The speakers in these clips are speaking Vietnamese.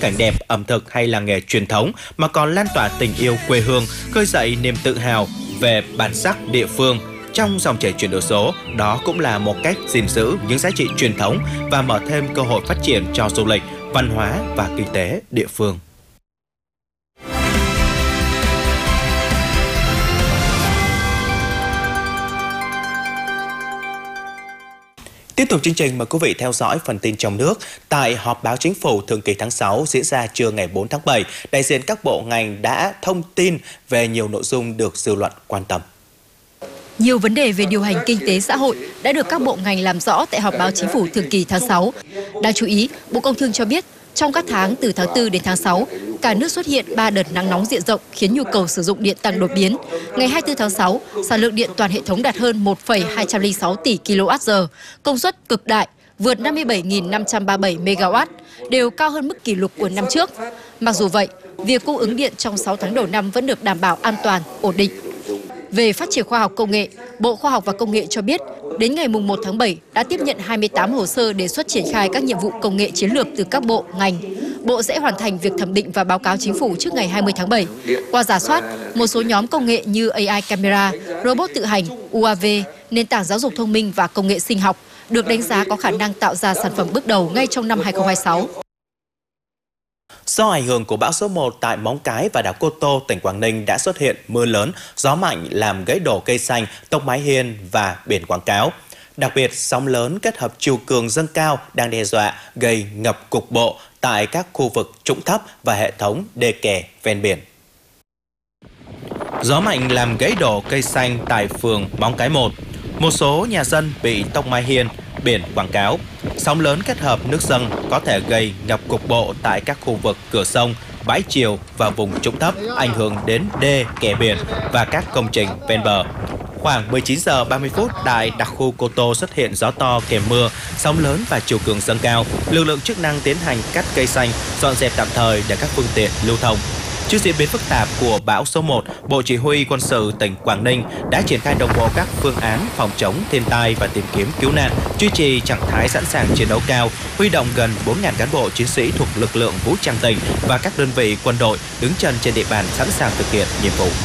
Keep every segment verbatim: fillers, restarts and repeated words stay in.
cảnh đẹp, ẩm thực hay làng nghề truyền thống mà còn lan tỏa tình yêu quê hương, khơi dậy niềm tự hào về bản sắc địa phương. Trong dòng chảy chuyển đổi số, đó cũng là một cách gìn giữ những giá trị truyền thống và mở thêm cơ hội phát triển cho du lịch, văn hóa và kinh tế địa phương. Tiếp tục chương trình, mời quý vị theo dõi phần tin trong nước. Tại họp báo chính phủ thường kỳ tháng sáu diễn ra trưa ngày bốn tháng bảy, đại diện các bộ ngành đã thông tin về nhiều nội dung được dư luận quan tâm. Nhiều vấn đề về điều hành kinh tế xã hội đã được các bộ ngành làm rõ tại họp báo chính phủ thường kỳ tháng sáu. Đáng chú ý, Bộ Công Thương cho biết, trong các tháng từ tháng tư đến tháng sáu, cả nước xuất hiện ba đợt nắng nóng diện rộng khiến nhu cầu sử dụng điện tăng đột biến. Ngày hai mươi tư tháng sáu, sản lượng điện toàn hệ thống đạt hơn một phẩy hai không sáu tỷ ki lô oát giờ, công suất cực đại vượt năm mươi bảy nghìn năm trăm ba mươi bảy mê ga oát, đều cao hơn mức kỷ lục của năm trước. Mặc dù vậy, việc cung ứng điện trong sáu tháng đầu năm vẫn được đảm bảo an toàn, ổn định. Về phát triển khoa học công nghệ, Bộ Khoa học và Công nghệ cho biết, đến ngày mùng một tháng bảy đã tiếp nhận hai mươi tám hồ sơ đề xuất triển khai các nhiệm vụ công nghệ chiến lược từ các bộ, ngành. Bộ sẽ hoàn thành việc thẩm định và báo cáo chính phủ trước ngày hai mươi tháng bảy. Qua rà soát, một số nhóm công nghệ như a i camera, robot tự hành, u a vê, nền tảng giáo dục thông minh và công nghệ sinh học được đánh giá có khả năng tạo ra sản phẩm bước đầu ngay trong năm hai không hai sáu. Do ảnh hưởng của bão số một tại Móng Cái và đảo Cô Tô, tỉnh Quảng Ninh đã xuất hiện mưa lớn, gió mạnh làm gãy đổ cây xanh, tốc mái hiên và biển quảng cáo. Đặc biệt, sóng lớn kết hợp chiều cường dâng cao đang đe dọa gây ngập cục bộ tại các khu vực trũng thấp và hệ thống đê kè ven biển. Gió mạnh làm gãy đổ cây xanh tại phường Móng Cái một. Một số nhà dân bị tốc mái hiên, biển quảng cáo. Sóng lớn kết hợp nước dâng có thể gây ngập cục bộ tại các khu vực cửa sông, bãi triều và vùng trũng thấp, ảnh hưởng đến đê, kè biển và các công trình ven bờ. Khoảng mười chín giờ ba mươi phút tại đặc khu Cô Tô xuất hiện gió to kèm mưa, sóng lớn và chiều cường dâng cao. Lực lượng chức năng tiến hành cắt cây xanh, dọn dẹp tạm thời để các phương tiện lưu thông. Trước diễn biến phức tạp của bão số một, Bộ Chỉ huy Quân sự tỉnh Quảng Ninh đã triển khai đồng bộ các phương án phòng chống thiên tai và tìm kiếm cứu nạn, duy trì trạng thái sẵn sàng chiến đấu cao, huy động gần bốn nghìn cán bộ chiến sĩ thuộc lực lượng vũ trang tỉnh và các đơn vị quân đội đứng chân trên địa bàn sẵn sàng thực hiện nhiệm vụ.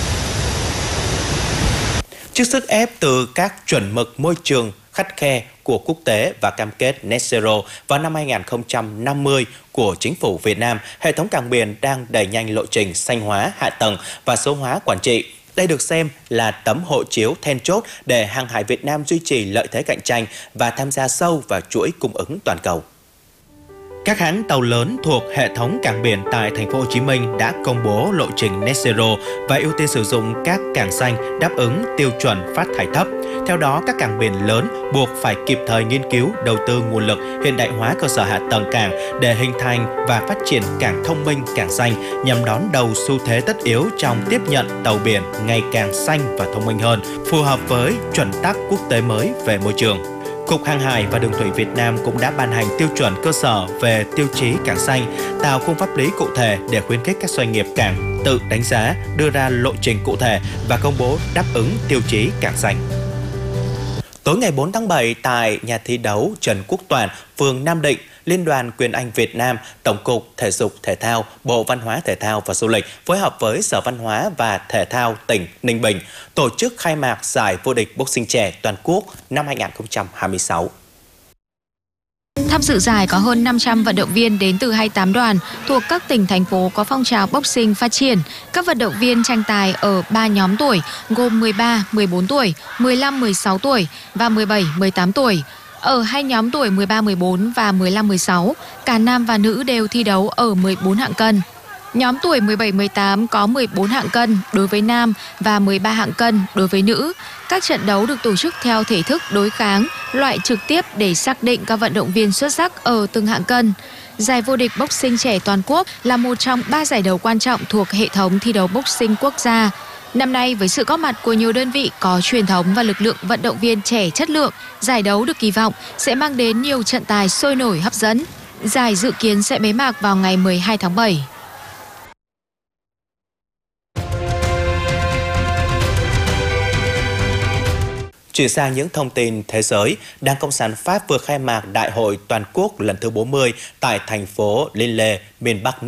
Trước sức ép từ các chuẩn mực môi trường khắt khe của quốc tế và cam kết Net Zero vào năm hai nghìn không trăm năm mươi của chính phủ Việt Nam, hệ thống cảng biển đang đẩy nhanh lộ trình xanh hóa hạ tầng và số hóa quản trị. Đây được xem là tấm hộ chiếu then chốt để hàng hải Việt Nam duy trì lợi thế cạnh tranh và tham gia sâu vào chuỗi cung ứng toàn cầu. Các hãng tàu lớn thuộc hệ thống cảng biển tại thành phố Hồ Chí Minh đã công bố lộ trình Net Zero và ưu tiên sử dụng các cảng xanh đáp ứng tiêu chuẩn phát thải thấp. Theo đó, các cảng biển lớn buộc phải kịp thời nghiên cứu, đầu tư nguồn lực, hiện đại hóa cơ sở hạ tầng cảng để hình thành và phát triển cảng thông minh, cảng xanh nhằm đón đầu xu thế tất yếu trong tiếp nhận tàu biển ngày càng xanh và thông minh hơn, phù hợp với chuẩn tắc quốc tế mới về môi trường. Cục Hàng hải và Đường thủy Việt Nam cũng đã ban hành tiêu chuẩn cơ sở về tiêu chí cảng xanh, tạo khung pháp lý cụ thể để khuyến khích các doanh nghiệp cảng tự đánh giá, đưa ra lộ trình cụ thể và công bố đáp ứng tiêu chí cảng xanh. Tối ngày bốn tháng bảy tại nhà thi đấu Trần Quốc Toản, phường Nam Định, Liên đoàn Quyền Anh Việt Nam, Tổng cục Thể dục Thể thao, Bộ Văn hóa Thể thao và Du lịch phối hợp với Sở Văn hóa và Thể thao tỉnh Ninh Bình tổ chức khai mạc giải vô địch boxing trẻ toàn quốc năm hai nghìn không trăm hai mươi sáu. Tham dự giải có hơn năm trăm vận động viên đến từ hai mươi tám đoàn thuộc các tỉnh, thành phố có phong trào boxing phát triển. Các vận động viên tranh tài ở ba nhóm tuổi gồm mười ba, mười bốn tuổi, mười lăm, mười sáu tuổi và mười bảy, mười tám tuổi. Ở hai nhóm tuổi mười ba, mười bốn và mười lăm, mười sáu, cả nam và nữ đều thi đấu ở mười bốn hạng cân. Nhóm tuổi mười bảy, mười tám có mười bốn hạng cân đối với nam và mười ba hạng cân đối với nữ. Các trận đấu được tổ chức theo thể thức đối kháng, loại trực tiếp để xác định các vận động viên xuất sắc ở từng hạng cân. Giải vô địch boxing trẻ toàn quốc là một trong ba giải đấu quan trọng thuộc hệ thống thi đấu boxing quốc gia. Năm nay, với sự góp mặt của nhiều đơn vị có truyền thống và lực lượng vận động viên trẻ chất lượng, giải đấu được kỳ vọng sẽ mang đến nhiều trận tài sôi nổi hấp dẫn. Giải dự kiến sẽ bế mạc vào ngày mười hai tháng bảy. Chuyển sang những thông tin thế giới, Đảng Cộng sản Pháp vừa khai mạc Đại hội Toàn quốc lần thứ bốn mươi tại thành phố Lille, miền Bắc